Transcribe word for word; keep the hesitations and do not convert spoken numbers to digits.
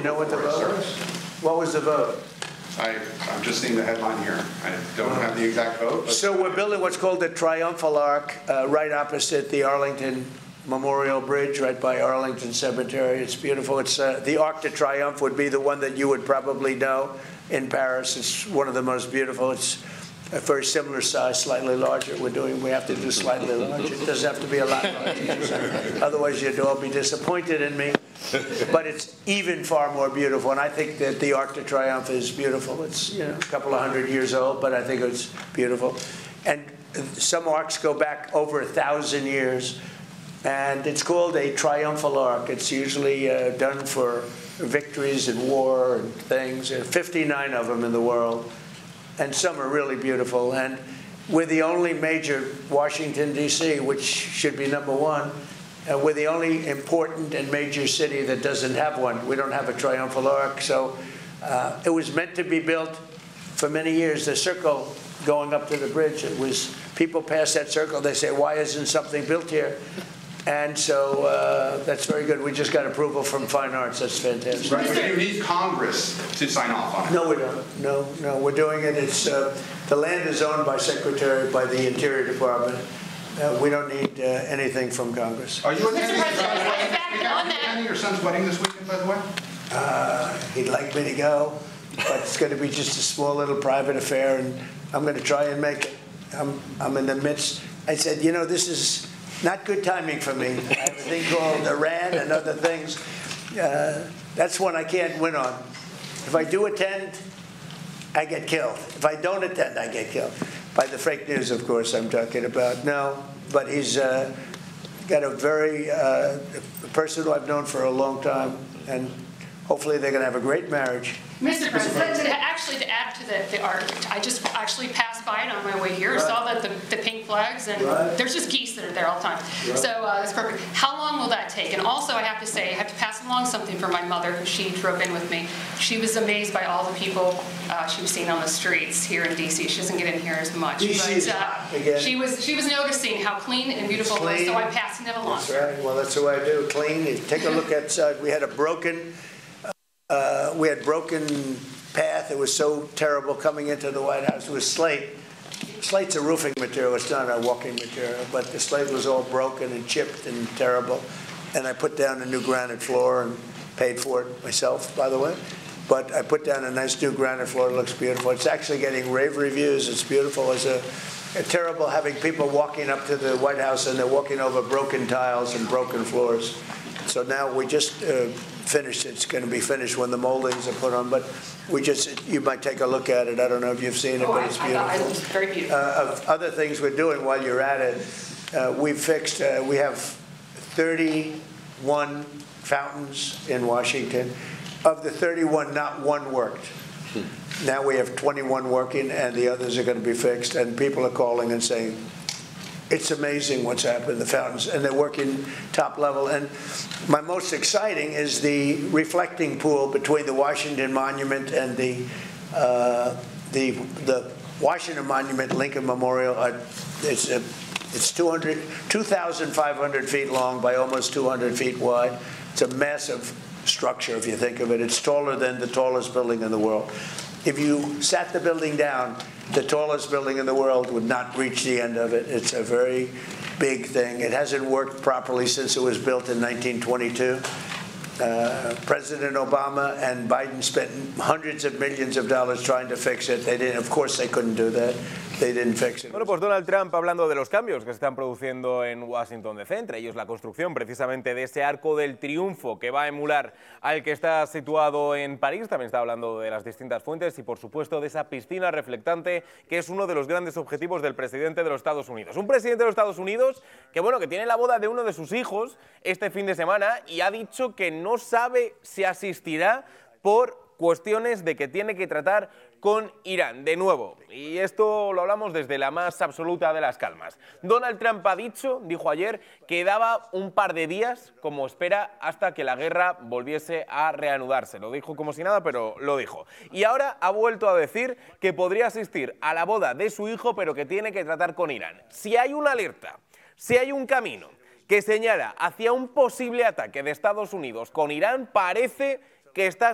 know what the vote was? What was the vote? I, I'm just seeing the headline here. I don't have the exact vote. But so we're building what's called the Triumphal Arch, uh, right opposite the Arlington Memorial Bridge, right by Arlington Cemetery. It's beautiful. It's uh, the Arc de Triomphe would be the one that you would probably know in Paris. It's one of the most beautiful. It's a very similar size, slightly larger. We're doing. We have to do slightly larger. It doesn't have to be a lot larger. Otherwise, you'd all be disappointed in me. But it's even far more beautiful, and I think that the Arc de Triomphe is beautiful. It's, you know, a couple of hundred years old, but I think it's beautiful. And some arcs go back over a thousand years, and it's called a triumphal arc. It's usually uh, done for victories in war and things. There are fifty-nine of them in the world, and some are really beautiful. And we're the only major, Washington, D C, which should be number one. Uh, we're the only important and major city that doesn't have one. We don't have a triumphal arch. So uh, it was meant to be built for many years. The circle going up to the bridge, it was, people pass that circle, they say, why isn't something built here? And so uh, that's very good. We just got approval from Fine Arts. That's fantastic. Right, but you need Congress to sign off on it. No, we don't. No, no, we're doing it. It's uh, the land is owned by Secretary, by the Interior Department. Uh, we don't need uh, anything from Congress. Are you attending, Mister President, in fact, are you on that- attending your son's wedding this weekend, by the way? Uh, he'd like me to go, but it's going to be just a small little private affair, and I'm going to try and make it. I'm, I'm in the midst. I said, you know, this is not good timing for me. I have a thing called Iran and other things. Uh, that's one I can't win on. If I do attend, I get killed. If I don't attend, I get killed. By the fake news, of course, I'm talking about. No, but he's uh, got a very, uh, a person who I've known for a long time, and hopefully they're going to have a great marriage. Mister President, to, actually to add to the, the art, I just actually passed by it on my way here, Right. saw that the, the pink flags, and Right. there's just geese that are there all the time. Right. So uh, that's perfect. How long will that take? And also, I have to say, I have to pass along something for my mother, because she drove in with me. She was amazed by all the people uh, she was seeing on the streets here in D C. She doesn't get in here as much. D C is but, uh, hot again. She was she was noticing how clean and beautiful it was, Clean. so I'm passing it along. That's right. Well, that's what I do. Clean. Take a look outside. We had a broken, uh, we had broken path. It was so terrible coming into the White House. It was slate. Slate's a roofing material. It's not a walking material. But the slate was all broken and chipped and terrible. And I put down a new granite floor and paid for it myself, by the way. But I put down a nice new granite floor. It looks beautiful. It's actually getting rave reviews. It's beautiful. It's a, a terrible having people walking up to the White House and they're walking over broken tiles and broken floors. So now we just uh, finished. It's going to be finished when the moldings are put on. But we just, you might take a look at it. I don't know if you've seen it, Oh, but I, it's I beautiful. thought it was very beautiful. Uh, of other things we're doing while you're at it, uh, we've fixed, uh, we have thirty-one fountains in Washington. Of the thirty-one, not one worked. Now we have twenty-one working, and the others are going to be fixed. And people are calling and saying, it's amazing what's happened, the fountains, and they're working top level. And my most exciting is the reflecting pool between the Washington Monument and the uh, the the Washington Monument, Lincoln Memorial. Uh, it's a, it's two hundred, two thousand five hundred feet long by almost two hundred feet wide. It's a massive structure, if you think of it. It's taller than the tallest building in the world. If you sat the building down, the tallest building in the world would not reach the end of it. It's a very big thing. It hasn't worked properly since it was built in nineteen twenty-two. Uh, President Obama and Biden spent hundreds of millions of dollars trying to fix it. They didn't, of course, they couldn't do that. They didn't fix it. Bueno, pues Donald Trump hablando de los cambios que se están produciendo en Washington D C, entre ellos la construcción precisamente de ese Arco del Triunfo que va a emular al que está situado en París. También está hablando de las distintas fuentes y, por supuesto, de esa piscina reflectante que es uno de los grandes objetivos del presidente de los Estados Unidos. Un presidente de los Estados Unidos que, bueno, que tiene la boda de uno de sus hijos este fin de semana y ha dicho que no sabe si asistirá por cuestiones de que tiene que tratar con Irán, de nuevo. Y esto lo hablamos desde la más absoluta de las calmas. Donald Trump ha dicho, dijo ayer, que daba un par de días como espera hasta que la guerra volviese a reanudarse. Lo dijo como si nada, pero lo dijo. Y ahora ha vuelto a decir que podría asistir a la boda de su hijo, pero que tiene que tratar con Irán. Si hay una alerta, si hay un camino que señala hacia un posible ataque de Estados Unidos con Irán, parece que está